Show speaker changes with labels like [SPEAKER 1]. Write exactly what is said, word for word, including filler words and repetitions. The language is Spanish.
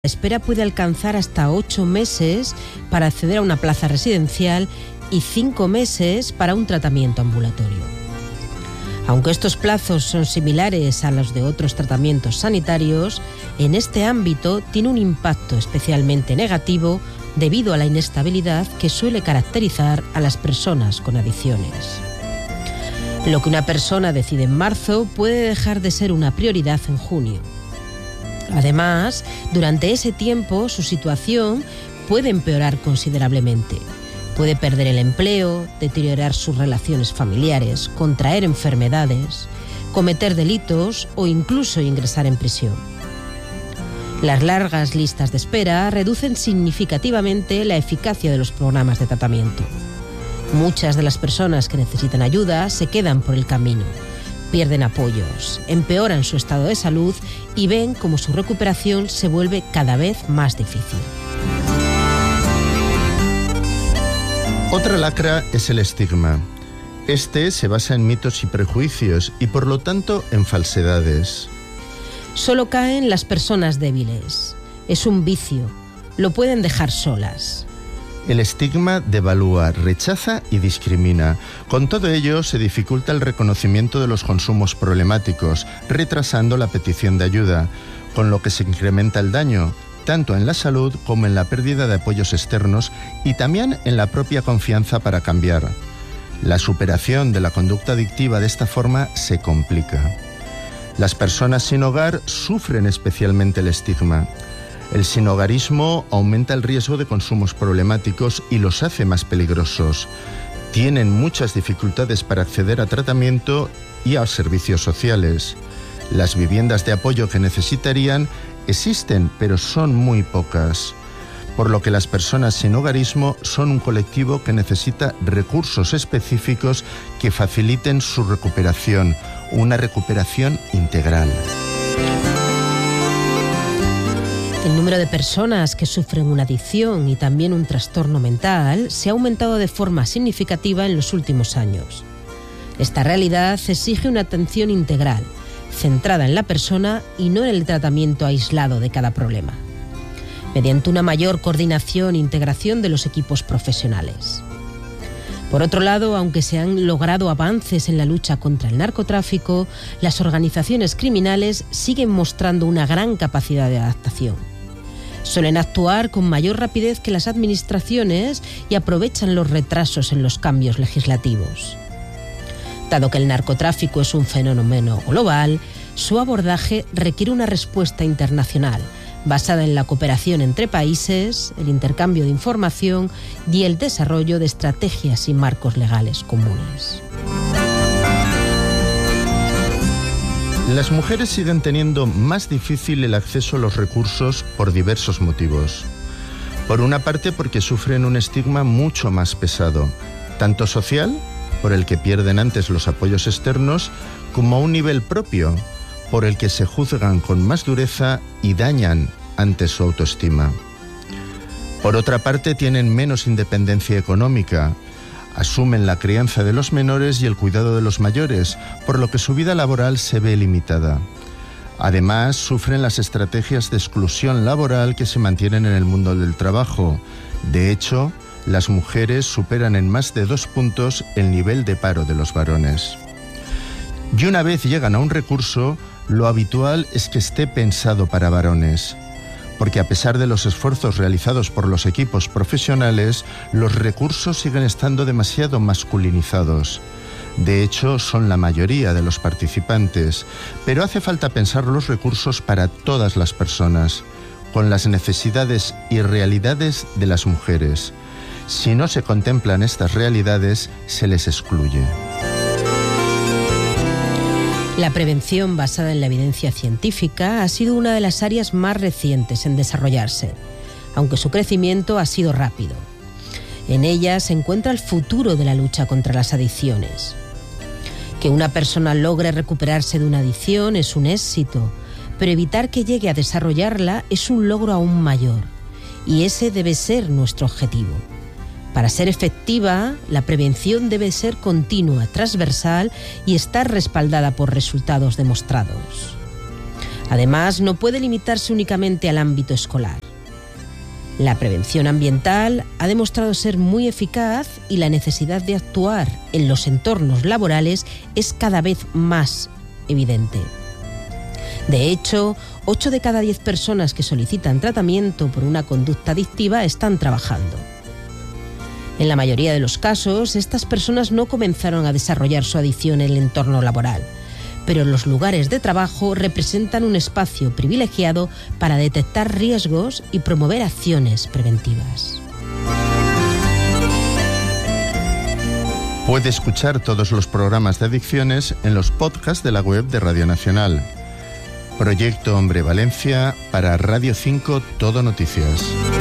[SPEAKER 1] La espera puede alcanzar hasta ocho meses para acceder a una plaza residencial y cinco meses para un tratamiento ambulatorio. Aunque estos plazos son similares a los de otros tratamientos sanitarios, en este ámbito tiene un impacto especialmente negativo debido a la inestabilidad que suele caracterizar a las personas con adicciones. Lo que una persona decide en marzo puede dejar de ser una prioridad en junio. Además, durante ese tiempo su situación puede empeorar considerablemente. Puede perder el empleo, deteriorar sus relaciones familiares, contraer enfermedades, cometer delitos o incluso ingresar en prisión. Las largas listas de espera reducen significativamente la eficacia de los programas de tratamiento. Muchas de las personas que necesitan ayuda se quedan por el camino, pierden apoyos, empeoran su estado de salud y ven cómo su recuperación se vuelve cada vez más difícil.
[SPEAKER 2] Otra lacra es el estigma. Este se basa en mitos y prejuicios y por lo tanto en falsedades.
[SPEAKER 1] Solo caen las personas débiles. Es un vicio. Lo pueden dejar solas.
[SPEAKER 2] El estigma devalúa, rechaza y discrimina. Con todo ello, se dificulta el reconocimiento de los consumos problemáticos, retrasando la petición de ayuda, con lo que se incrementa el daño, tanto en la salud como en la pérdida de apoyos externos y también en la propia confianza para cambiar. La superación de la conducta adictiva de esta forma se complica. Las personas sin hogar sufren especialmente el estigma. El sinhogarismo aumenta el riesgo de consumos problemáticos y los hace más peligrosos. Tienen muchas dificultades para acceder a tratamiento y a servicios sociales. Las viviendas de apoyo que necesitarían existen, pero son muy pocas. Por lo que las personas sin hogarismo son un colectivo que necesita recursos específicos que faciliten su recuperación, una recuperación integral.
[SPEAKER 1] El número de personas que sufren una adicción y también un trastorno mental se ha aumentado de forma significativa en los últimos años. Esta realidad exige una atención integral, centrada en la persona y no en el tratamiento aislado de cada problema, mediante una mayor coordinación e integración de los equipos profesionales. Por otro lado, aunque se han logrado avances en la lucha contra el narcotráfico, las organizaciones criminales siguen mostrando una gran capacidad de adaptación. Suelen actuar con mayor rapidez que las administraciones y aprovechan los retrasos en los cambios legislativos. Dado que el narcotráfico es un fenómeno global, su abordaje requiere una respuesta internacional, basada en la cooperación entre países, el intercambio de información y el desarrollo de estrategias y marcos legales comunes.
[SPEAKER 2] Las mujeres siguen teniendo más difícil el acceso a los recursos por diversos motivos. Por una parte, porque sufren un estigma mucho más pesado, tanto social, por el que pierden antes los apoyos externos, como a un nivel propio, por el que se juzgan con más dureza y dañan antes su autoestima. Por otra parte, tienen menos independencia económica, asumen la crianza de los menores y el cuidado de los mayores, por lo que su vida laboral se ve limitada. Además, sufren las estrategias de exclusión laboral que se mantienen en el mundo del trabajo. De hecho, las mujeres superan en más de dos puntos el nivel de paro de los varones. Y una vez llegan a un recurso, lo habitual es que esté pensado para varones, porque a pesar de los esfuerzos realizados por los equipos profesionales, los recursos siguen estando demasiado masculinizados. De hecho, son la mayoría de los participantes, pero hace falta pensar los recursos para todas las personas, con las necesidades y realidades de las mujeres. Si no se contemplan estas realidades, se les excluye.
[SPEAKER 1] La prevención basada en la evidencia científica ha sido una de las áreas más recientes en desarrollarse, aunque su crecimiento ha sido rápido. En ella se encuentra el futuro de la lucha contra las adicciones. Que una persona logre recuperarse de una adicción es un éxito, pero evitar que llegue a desarrollarla es un logro aún mayor, y ese debe ser nuestro objetivo. Para ser efectiva, la prevención debe ser continua, transversal y estar respaldada por resultados demostrados. Además, no puede limitarse únicamente al ámbito escolar. La prevención ambiental ha demostrado ser muy eficaz y la necesidad de actuar en los entornos laborales es cada vez más evidente. De hecho, ocho de cada diez personas que solicitan tratamiento por una conducta adictiva están trabajando. En la mayoría de los casos, estas personas no comenzaron a desarrollar su adicción en el entorno laboral, pero los lugares de trabajo representan un espacio privilegiado para detectar riesgos y promover acciones preventivas.
[SPEAKER 2] Puede escuchar todos los programas de adicciones en los podcasts de la web de Radio Nacional. Proyecto Hombre Valencia para Radio cinco Todo Noticias.